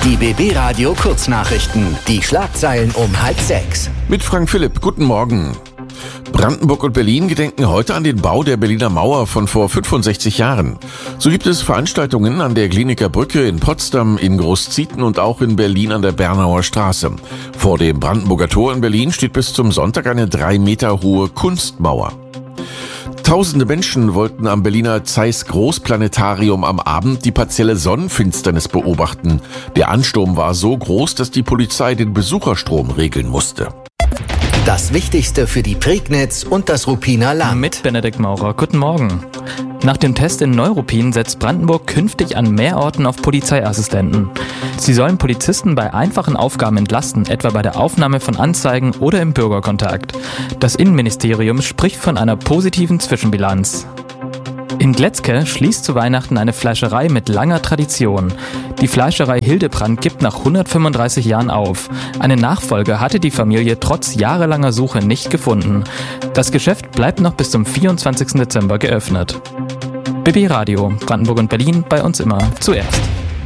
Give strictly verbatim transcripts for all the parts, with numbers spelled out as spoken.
Die B B-Radio Kurznachrichten. Die Schlagzeilen um halb sechs. Mit Frank Philipp. Guten Morgen. Brandenburg und Berlin gedenken heute an den Bau der Berliner Mauer von vor fünfundsechzig Jahren. So gibt es Veranstaltungen an der Glienicker Brücke in Potsdam, in Großzieten und auch in Berlin an der Bernauer Straße. Vor dem Brandenburger Tor in Berlin steht bis zum Sonntag eine drei Meter hohe Kunstmauer. Tausende Menschen wollten am Berliner Zeiss Großplanetarium am Abend die partielle Sonnenfinsternis beobachten. Der Ansturm war so groß, dass die Polizei den Besucherstrom regeln musste. Das Wichtigste für die Prignitz und das Ruppiner Land. Mit Benedikt Maurer. Guten Morgen. Nach dem Test in Neuruppin setzt Brandenburg künftig an mehr Orten auf Polizeiassistenten. Sie sollen Polizisten bei einfachen Aufgaben entlasten, etwa bei der Aufnahme von Anzeigen oder im Bürgerkontakt. Das Innenministerium spricht von einer positiven Zwischenbilanz. In Gletzke schließt zu Weihnachten eine Fleischerei mit langer Tradition. Die Fleischerei Hildebrand gibt nach hundertfünfunddreißig Jahren auf. Eine Nachfolge hatte die Familie trotz jahrelanger Suche nicht gefunden. Das Geschäft bleibt noch bis zum vierundzwanzigsten Dezember geöffnet. B B Radio, Brandenburg und Berlin, bei uns immer zuerst.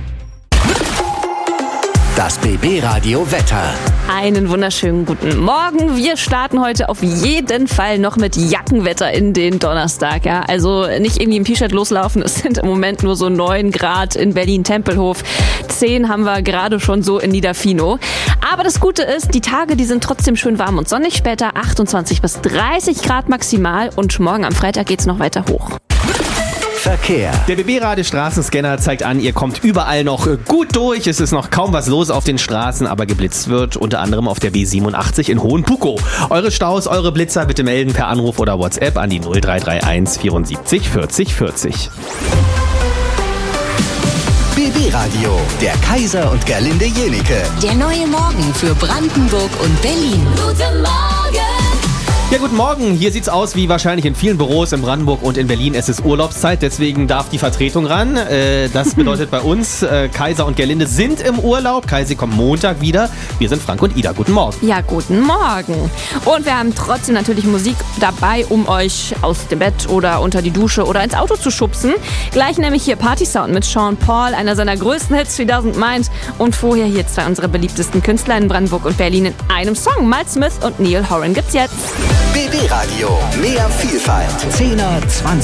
Das B B-Radio Wetter. Einen wunderschönen guten Morgen. Wir starten heute auf jeden Fall noch mit Jackenwetter in den Donnerstag. Ja? Also nicht irgendwie im T-Shirt loslaufen. Es sind im Moment nur so neun Grad in Berlin-Tempelhof. zehn haben wir gerade schon so in Niederfino. Aber das Gute ist, die Tage, die sind trotzdem schön warm und sonnig. Später achtundzwanzig bis dreißig Grad maximal. Und morgen am Freitag geht's noch weiter hoch. Verkehr. Der B B-Radio Straßenscanner zeigt an, ihr kommt überall noch gut durch. Es ist noch kaum was los auf den Straßen, aber geblitzt wird unter anderem auf der B siebenundachtzig in Hohenpukow. Eure Staus, eure Blitzer bitte melden per Anruf oder WhatsApp an die null drei drei eins vierundsiebzig vierzig vierzig. B B-Radio, der Kaiser und Gerlinde Jenike. Der neue Morgen für Brandenburg und Berlin. Guten Morgen! Ja, guten Morgen. Hier sieht's aus wie wahrscheinlich in vielen Büros in Brandenburg und in Berlin. Es ist Urlaubszeit, deswegen darf die Vertretung ran. Äh, das bedeutet bei uns, äh, Kaiser und Gerlinde sind im Urlaub. Kaiser kommt Montag wieder. Wir sind Frank und Ida. Guten Morgen. Ja, guten Morgen. Und wir haben trotzdem natürlich Musik dabei, um euch aus dem Bett oder unter die Dusche oder ins Auto zu schubsen. Gleich nämlich hier Party Sound mit Sean Paul, einer seiner größten Hits, She Doesn't Mind. Und vorher hier zwei unserer beliebtesten Künstler in Brandenburg und Berlin in einem Song. Miles Smith und Neil Horan gibt's jetzt. B B-Radio, mehr Vielfalt. zehner, zwanziger